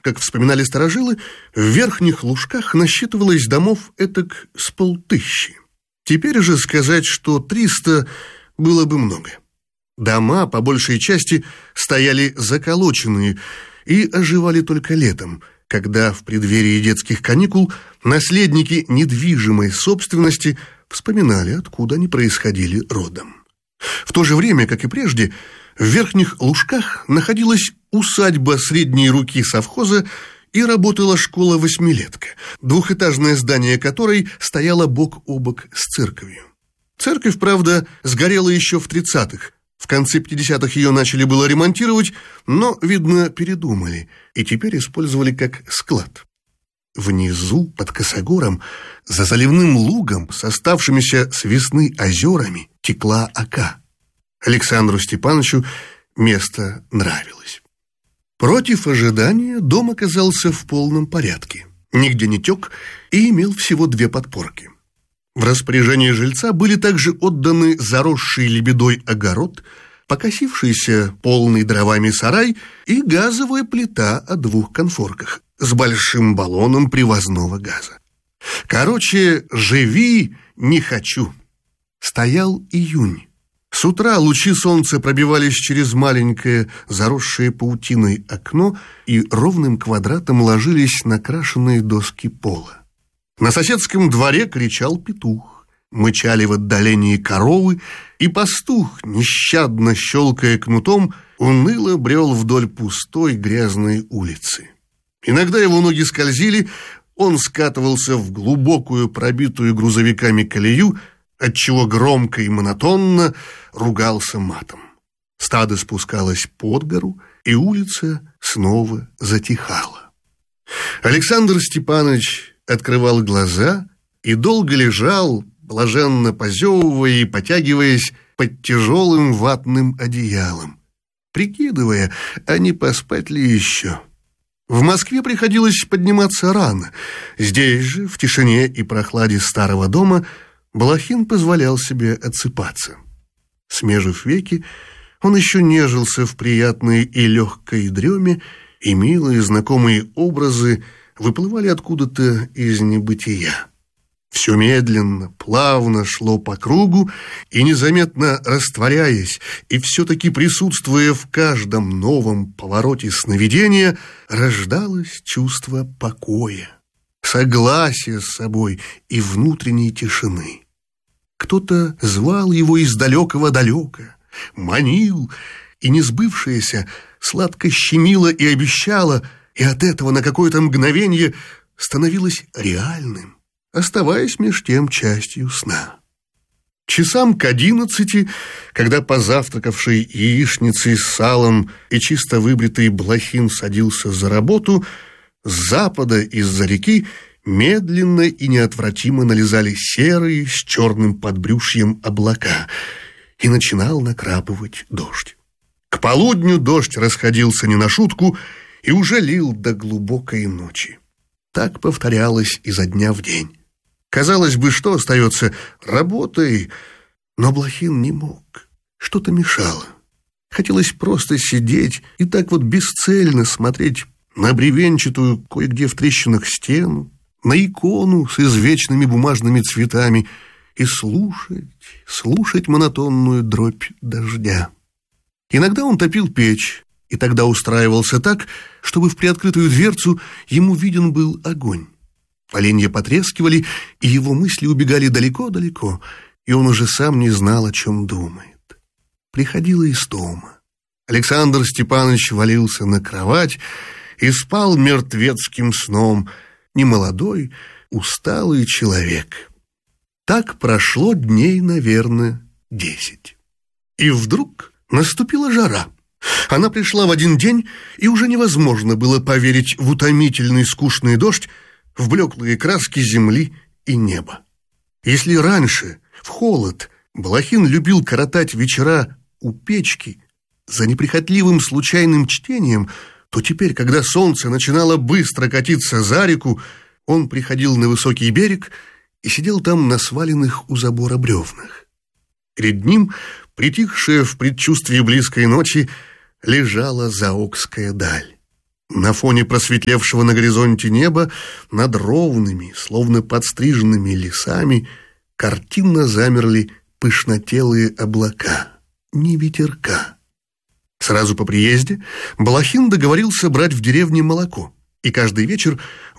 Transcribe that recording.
как вспоминали старожилы, в Верхних Лужках насчитывалось домов этак с 500. Теперь же сказать, что 300, было бы много. Дома, по большей части, стояли заколоченные и оживали только летом, когда в преддверии детских каникул наследники недвижимой собственности вспоминали, откуда они происходили родом. В то же время, как и прежде, в Верхних Лужках находилась усадьба средней руки совхоза и работала школа-восьмилетка, двухэтажное здание которой стояло бок о бок с церковью. Церковь, правда, сгорела еще в 30-х. В конце 50-х ее начали было ремонтировать, но, видно, передумали и теперь использовали как склад. Внизу, под косогором, за заливным лугом с оставшимися с весны озерами текла Ока. Александру Степановичу место нравилось. Против ожидания дом оказался в полном порядке, нигде не тек и имел всего 2 подпорки. В распоряжении жильца были также отданы заросший лебедой огород, покосившийся полный дровами сарай и газовая плита о 2 конфорках с большим баллоном привозного газа. Короче, живи не хочу. Стоял июнь. С утра лучи солнца пробивались через маленькое, заросшее паутиной окно и ровным квадратом ложились на крашеные доски пола. На соседском дворе кричал петух, мычали в отдалении коровы, и пастух, нещадно щелкая кнутом, уныло брел вдоль пустой грязной улицы. Иногда его ноги скользили, он скатывался в глубокую, пробитую грузовиками колею, отчего громко и монотонно ругался матом. Стадо спускалось под гору, и улица снова затихала. Александр Степанович открывал глаза и долго лежал, блаженно позевывая и потягиваясь под тяжелым ватным одеялом, прикидывая, а не поспать ли еще. В Москве приходилось подниматься рано. Здесь же, в тишине и прохладе старого дома, Блохин позволял себе отсыпаться. Смежив веки, он еще нежился в приятной и легкой дреме, и милые знакомые образы выплывали откуда-то из небытия. Все медленно, плавно шло по кругу, и незаметно растворяясь, и все-таки присутствуя в каждом новом повороте сновидения, рождалось чувство покоя, согласия с собой и внутренней тишины. Кто-то звал его из далекого-далека, манил, и несбывшееся сладко щемило и обещало, и от этого на какое-то мгновение становилось реальным, оставаясь меж тем частью сна. Часам к 11, когда позавтракавший яичницей с салом и чисто выбритый Блохин садился за работу, с запада из-за реки медленно и неотвратимо налезали серые с черным подбрюшьем облака, и начинал накрапывать дождь. К полудню дождь расходился не на шутку и уже лил до глубокой ночи. Так повторялось изо дня в день. Казалось бы, что остается? Работай. Но Блохин не мог. Что-то мешало. Хотелось просто сидеть и так вот бесцельно смотреть на бревенчатую, кое-где в трещинах стену, на икону с извечными бумажными цветами и слушать монотонную дробь дождя. Иногда он топил печь, и тогда устраивался так, чтобы в приоткрытую дверцу ему виден был огонь. Поленья потрескивали, и его мысли убегали далеко-далеко, и он уже сам не знал, о чем думает. Приходила истома. Александр Степанович валился на кровать и спал мертвецким сном, немолодой, усталый человек. Так прошло дней, наверное, 10. И вдруг наступила жара. Она пришла в один день, и уже невозможно было поверить в утомительный скучный дождь, в блеклые краски земли и неба. Если раньше, в холод, Блохин любил коротать вечера у печки за неприхотливым случайным чтением, то теперь, когда солнце начинало быстро катиться за реку, он приходил на высокий берег и сидел там на сваленных у забора бревнах. Перед ним, притихшая в предчувствии близкой ночи, лежала заокская даль. На фоне просветлевшего на горизонте неба над ровными, словно подстриженными лесами, картинно замерли пышнотелые облака, ни ветерка. Сразу по приезде Балахин договорился брать в деревне молоко, и каждый вечер